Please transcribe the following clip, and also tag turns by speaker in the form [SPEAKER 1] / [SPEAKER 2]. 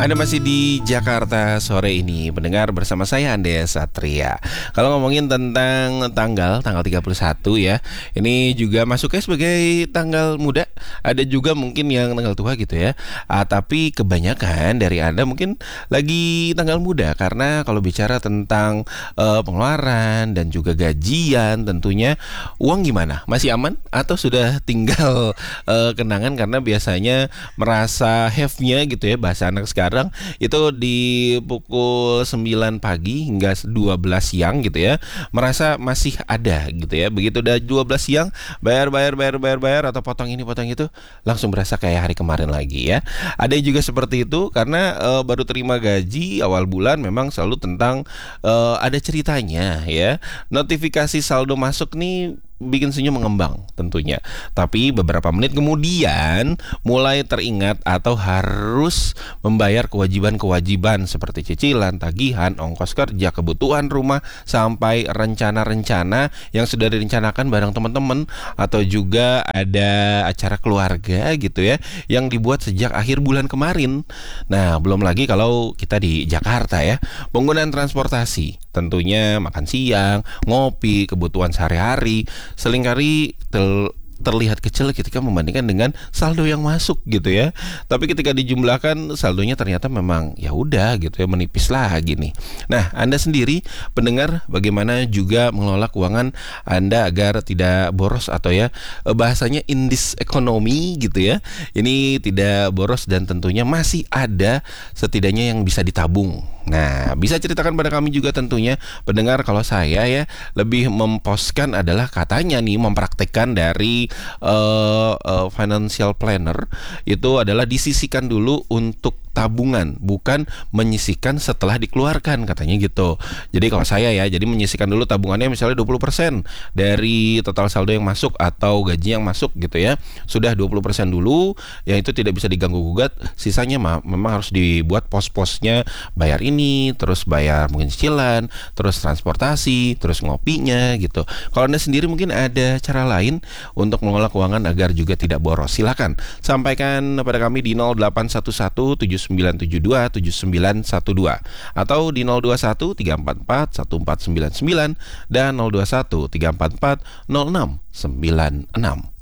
[SPEAKER 1] Anda masih di Jakarta sore ini, pendengar bersama saya Andes Satria. Kalau ngomongin tentang tanggal 31 ya, ini juga masuknya sebagai tanggal muda. Ada juga mungkin yang tanggal tua gitu ya. Tapi kebanyakan dari Anda mungkin lagi tanggal muda, karena kalau bicara tentang pengeluaran dan juga gajian, tentunya uang gimana? Masih aman atau sudah tinggal kenangan, karena biasanya merasa have-nya gitu ya, bahasa anak sekarang itu di pukul 9 pagi hingga 12 siang gitu ya, merasa masih ada gitu ya. Begitu udah 12 siang, bayar atau potong ini potong itu, langsung berasa kayak hari kemarin lagi ya. Ada yang juga seperti itu karena baru terima gaji awal bulan, memang selalu tentang ada ceritanya ya. Notifikasi saldo masuk nih bikin senyum mengembang tentunya. Tapi beberapa menit kemudian mulai teringat atau harus membayar kewajiban-kewajiban seperti cicilan, tagihan, ongkos kerja, kebutuhan rumah, sampai rencana-rencana yang sudah direncanakan bareng teman-teman, atau juga ada acara keluarga gitu ya yang dibuat sejak akhir bulan kemarin. Nah, belum lagi kalau kita di Jakarta ya, penggunaan transportasi, tentunya makan siang, ngopi, kebutuhan sehari-hari seringkali terlihat kecil ketika membandingkan dengan saldo yang masuk gitu ya. Tapi ketika dijumlahkan saldonya ternyata memang ya udah gitu ya, menipis lagi nih. Nah, Anda sendiri pendengar, bagaimana juga mengelola keuangan Anda agar tidak boros, atau ya bahasanya in this economy gitu ya, ini tidak boros dan tentunya masih ada setidaknya yang bisa ditabung. Nah, bisa ceritakan pada kami juga tentunya pendengar. Kalau saya ya lebih memposkan adalah katanya nih, mempraktekkan dari financial planner, itu adalah disisihkan dulu untuk tabungan, bukan menyisihkan setelah dikeluarkan, katanya gitu. Jadi kalau saya ya, jadi menyisihkan dulu tabungannya misalnya 20% dari total saldo yang masuk atau gaji yang masuk gitu ya. Sudah 20% dulu, yang itu tidak bisa diganggu gugat. Sisanya memang harus dibuat pos-posnya, bayar ini, terus bayar mungkin cicilan, terus transportasi, terus ngopinya gitu. Kalau Anda sendiri mungkin ada cara lain untuk mengelola keuangan agar juga tidak boros, silakan sampaikan pada kami di 081179727912 atau di 0213441499 dan 0213440696.